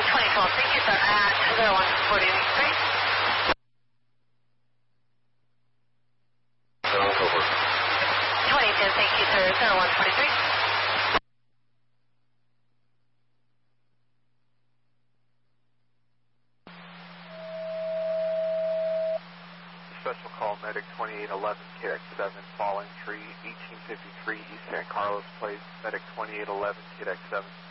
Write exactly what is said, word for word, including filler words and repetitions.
twenty twelve, thank you, sir, at zero one forty-three. twenty ten, thank you, sir, zero one forty-three. Special call, medic twenty-eight eleven, K X seven, falling tree, eighteen fifty-three East San Carlos Place, medic twenty-eight eleven, K X seven.